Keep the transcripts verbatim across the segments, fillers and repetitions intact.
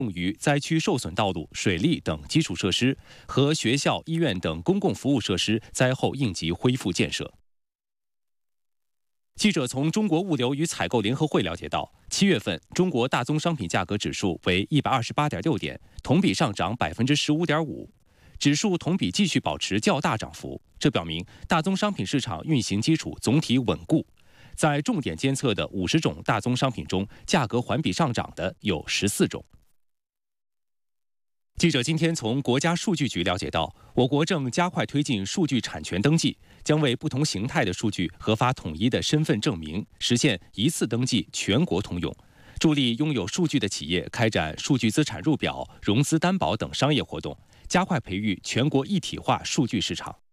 用于灾区受损道路、水利等基础设施和学校、医院等公共服务设施灾后应急恢复建设。记者从中国物流与采购联合会了解到，七月份中国大宗商品价格指数为一百二十八点六点，同比上涨百分之十五点五，指数同比继续保持较大涨幅，这表明大宗商品市场运行基础总体稳固。在重点监测的五十种大宗商品中，价格环比上涨的有十四种。记者今天从国家数据局了解到，我国正加快推进数据产权登记，将为不同形态的数据核发统一的身份证明，实现一次登记全国通用，助力拥有数据的企业开展数据资产入表、融资担保等商业活动，加快培育全国一体化数据市场。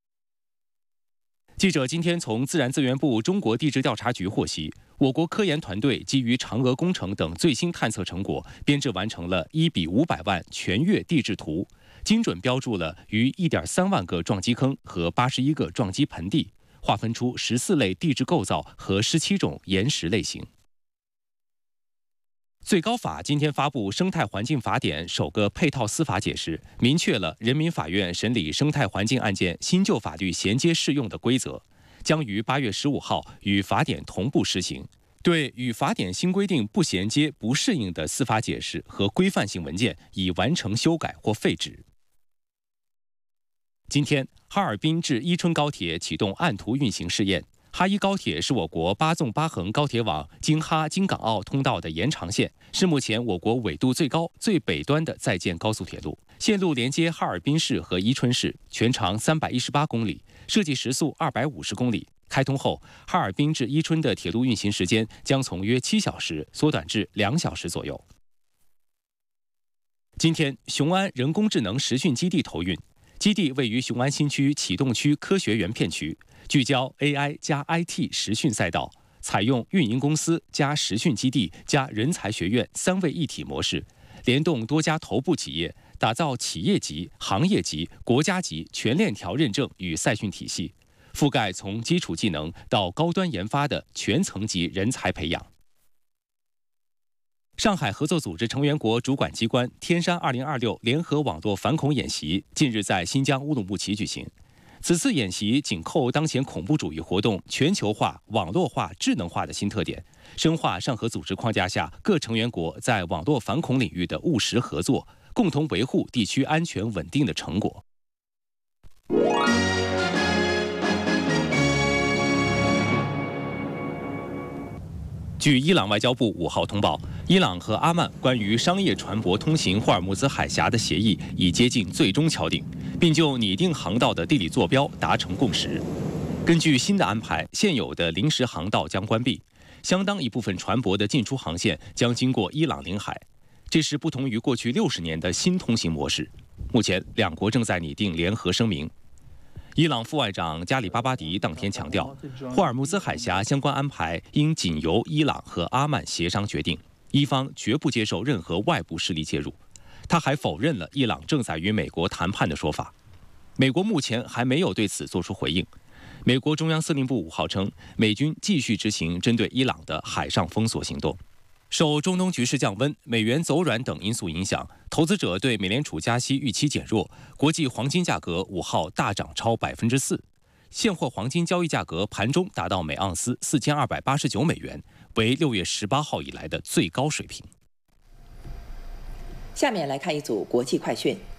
记者今天从自然资源部中国地质调查局获悉，我国科研团队基于嫦娥工程等最新探测成果，编制完成了一比五百万全月地质图，精准标注了逾一点三万个撞击坑和八十一个撞击盆地，划分出十四类地质构造和十七种岩石类型。最高法今天发布《生态环境法典》首个配套司法解释，明确了人民法院审理生态环境案件新旧法律衔接适用的规则，将于八月十五号与法典同步施行。对与法典新规定不衔接、不适应的司法解释和规范性文件，已完成修改或废止。今天，哈尔滨至伊春高铁启动按图运行试验。哈伊高铁是我国八纵八横高铁网京哈京港澳通道的延长线，是目前我国纬度最高、最北端的在建高速铁路。线路连接哈尔滨市和伊春市，全长三百一十八公里，设计时速二百五十公里。开通后，哈尔滨至伊春的铁路运行时间将从约七小时缩短至两小时左右。今天，雄安人工智能实训基地投运，基地位于雄安新区启动区科学园片区。聚焦 A I 加 I T 实训赛道，采用运营公司加实训基地加人才学院三位一体模式，联动多家头部企业，打造企业级、行业级、国家级全链条认证与赛训体系，覆盖从基础技能到高端研发的全层级人才培养。上海合作组织成员国主管机关天山二零二六联合网络反恐演习近日在新疆乌鲁木齐举行。此次演习紧扣当前恐怖主义活动全球化、网络化、智能化的新特点，深化上合组织框架下各成员国在网络反恐领域的务实合作，共同维护地区安全稳定的成果。据伊朗外交部五号通报，伊朗和阿曼关于商业船舶通行霍尔木兹海峡的协议已接近最终敲定，并就拟定航道的地理坐标达成共识。根据新的安排，现有的临时航道将关闭，相当一部分船舶的进出航线将经过伊朗领海。这是不同于过去六十年的新通行模式。目前，两国正在拟定联合声明。伊朗副外长加里巴巴迪当天强调，霍尔木兹海峡相关安排应仅由伊朗和阿曼协商决定，伊方绝不接受任何外部势力介入。他还否认了伊朗正在与美国谈判的说法。美国目前还没有对此作出回应。美国中央司令部五号称，美军继续执行针对伊朗的海上封锁行动。受中东局势降温、美元走软等因素影响，投资者对美联储加息预期减弱，国际黄金价格五号大涨超百分之四，现货黄金交易价格盘中达到每盎司四千二百八十九美元，为六月十八号以来的最高水平。 下面来看一组国际快讯。